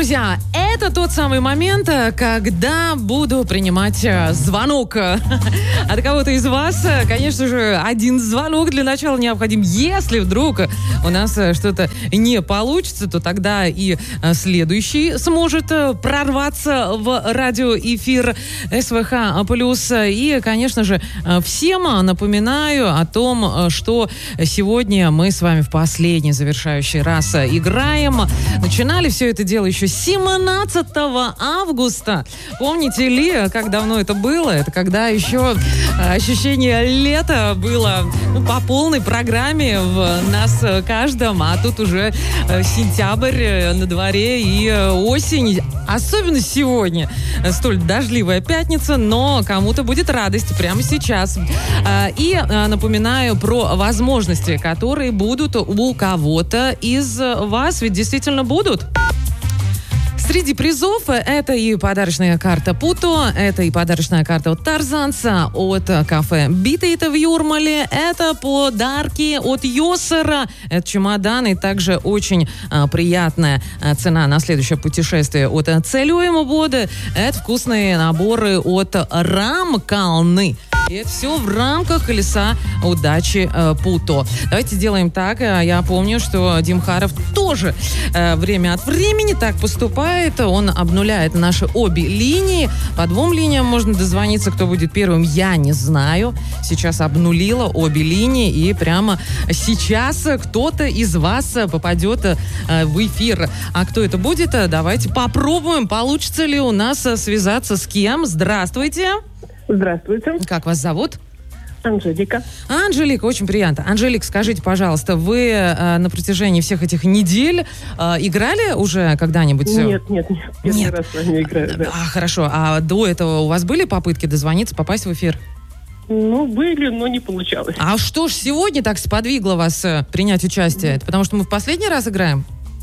Друзья, это тот самый момент, когда буду принимать звонок от кого-то из вас. Конечно же, один звонок для начала необходим. Если вдруг у нас что-то не получится, то тогда и следующий сможет прорваться в радиоэфир СВХ+. И, конечно же, всем напоминаю о том, что сегодня мы с вами в последний завершающий раз играем. Начинали все это дело еще 17 августа. Помните ли, как давно это было? Это когда еще ощущение лета было по полной программе в нас каждом. А тут уже сентябрь на дворе и осень. Особенно сегодня. Столь дождливая пятница, но кому-то будет радость прямо сейчас. И напоминаю про возможности, которые будут у кого-то из вас. Ведь действительно будут. Среди призов это и подарочная карта Путо, это и подарочная карта от Тарзанца, от кафе Битейта в Юрмале, это подарки от Йосера, это чемодан и также очень приятная цена на следующее путешествие от Целюема Боды, это вкусные наборы от Рамкалны. И это все в рамках колеса удачи Путо. Давайте сделаем так. Я помню, что Дим Харов тоже время от времени так поступает. Он обнуляет наши обе линии. По двум линиям можно дозвониться. Кто будет первым, я не знаю. Сейчас обнулила обе линии. И прямо сейчас кто-то из вас попадет в эфир. А кто это будет? Давайте попробуем. Получится ли у нас связаться с кем? Здравствуйте. Здравствуйте. Как вас зовут? Анжелика. Анжелика, очень приятно. Анжелика, скажите, пожалуйста, вы на протяжении всех этих недель играли уже когда-нибудь? Нет. Первый раз с вами играю, да. Хорошо. А до этого у вас были попытки дозвониться, попасть в эфир? Были, но не получалось. А что ж сегодня так сподвигло вас принять участие? Это потому что мы в последний раз играем?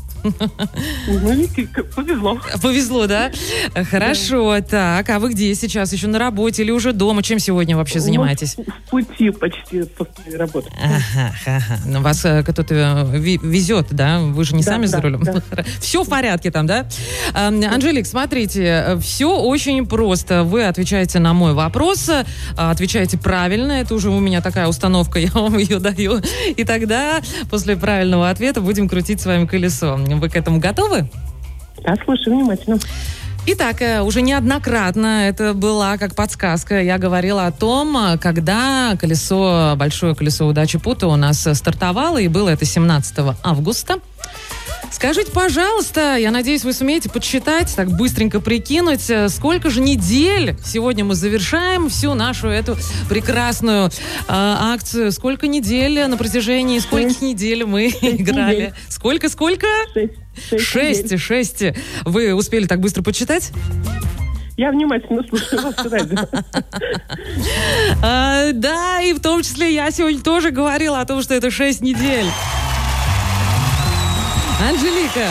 Повезло. Повезло, да? Хорошо. Так, а вы где сейчас? Еще на работе или уже дома? Чем сегодня вообще занимаетесь? В пути почти после работы. Ага. Вас кто-то везет, да? Вы же не сами за рулем? Да. Все в порядке там, да? Анжелик, смотрите, все очень просто. Вы отвечаете на мой вопрос, отвечаете правильно. Это уже у меня такая установка, я вам ее даю. И тогда после правильного ответа будем крутить с вами колесо. Вы к этому готовы? Да, слушаю внимательно. Итак, уже неоднократно это была как подсказка. Я говорила о том, когда большое колесо удачи Путо у нас стартовало, и было это 17 августа. Скажите, пожалуйста, я надеюсь, вы сумеете подсчитать, так быстренько прикинуть, сколько же недель сегодня мы завершаем всю нашу эту прекрасную акцию. Сколько недель на протяжении скольких недель мы играли? Недель. Сколько? 6. Вы успели так быстро подсчитать? Я внимательно слушаю вас. Да, и в том числе я сегодня тоже говорила о том, что это 6 недель. Анжелика,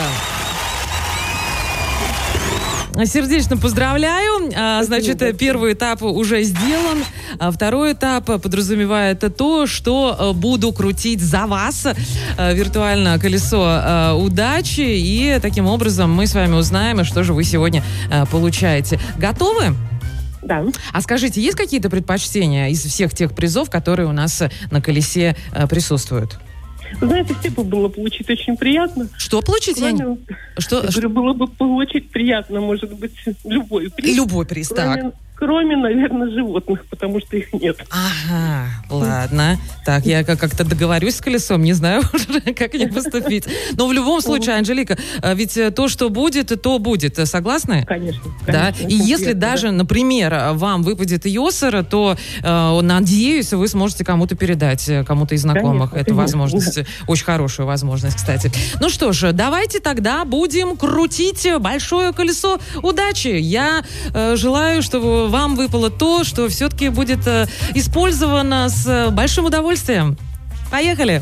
сердечно поздравляю. Значит, первый этап уже сделан. Второй этап подразумевает то, что буду крутить за вас виртуально колесо удачи. И таким образом мы с вами узнаем, что же вы сегодня получаете. Готовы? Да. А скажите, есть какие-то предпочтения из всех тех призов, которые у нас на колесе присутствуют? Вы знаете, все бы было получить очень приятно. Что получить? Было бы очень приятно, может быть, любой приз. Любой приз, так. Кроме, наверное, животных, потому что их нет. Ага, ладно. Так, я как-то договорюсь с колесом, не знаю уже, как мне поступить. Но в любом случае, Анжелика, ведь то, что будет, то будет. Согласны? Конечно. Да. И если даже, например, вам выпадет Йосер, то, надеюсь, вы сможете кому-то передать, кому-то из знакомых эту возможность. Очень хорошую возможность, кстати. Ну что ж, давайте тогда будем крутить большое колесо удачи. Я желаю, чтобы вам выпало то, что все-таки будет использовано с большим удовольствием. Поехали!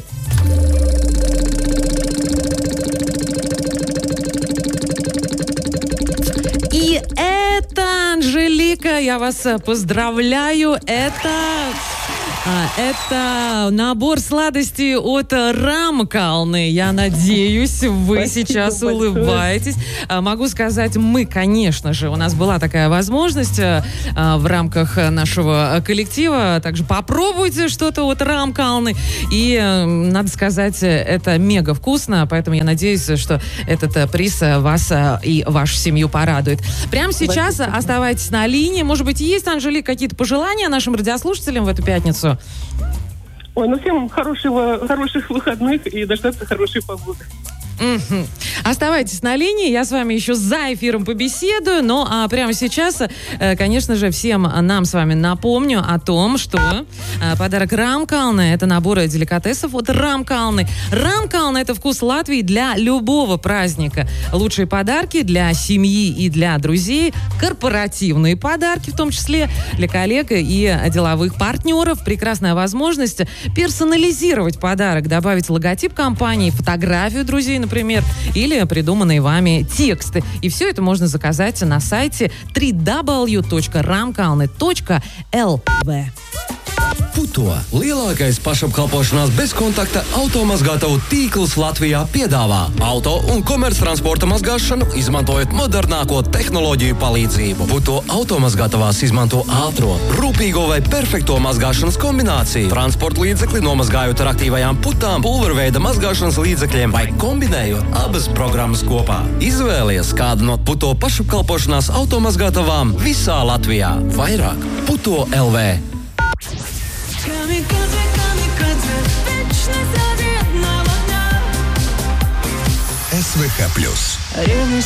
И это, Анжелика, я вас поздравляю, это Это набор сладостей от Рамкалны. Я надеюсь, вы сейчас улыбаетесь. Могу сказать, мы, конечно же, у нас была такая возможность в рамках нашего коллектива. Также попробуйте что-то от Рамкалны. И, надо сказать, это мега вкусно. Поэтому я надеюсь, что этот приз вас и вашу семью порадует. Прямо сейчас оставайтесь на линии. Может быть, есть, Анжелика, какие-то пожелания нашим радиослушателям в эту пятницу? Ой, ну всем хороших выходных и дождаться хорошей погоды. Оставайтесь на линии, я с вами еще за эфиром побеседую, ну а прямо сейчас, конечно же, всем нам с вами напомню о том, что подарок Рамкалны — это наборы деликатесов от Рамкалны. Рамкална — это вкус Латвии для любого праздника. Лучшие подарки для семьи и для друзей, корпоративные подарки, в том числе для коллег и деловых партнеров. Прекрасная возможность персонализировать подарок, добавить логотип компании, фотографию друзей, например, или придуманные вами тексты. И все это можно заказать на сайте www.ramkalne.lv. Puto - lielākais pašapkalpošanās bezkontakta automazgātavu tīkls Latvijā piedāvā auto un komerctransporta mazgāšanu, izmantojot modernāko tehnoloģiju palīdzību. Puto automazgātavās izmanto ātro, rūpīgo vai perfekto mazgāšanas kombināciju. Transporta līdzekli nomazgājot ar aktīvajām putām, pulverveida mazgāšanas līdzekļiem vai kombinējot abas programmas kopā. Izvēlies kādu no Puto pašapkalpošanās automazgātavām visā Latvijā. Vairāk Puto LV. СВХ+.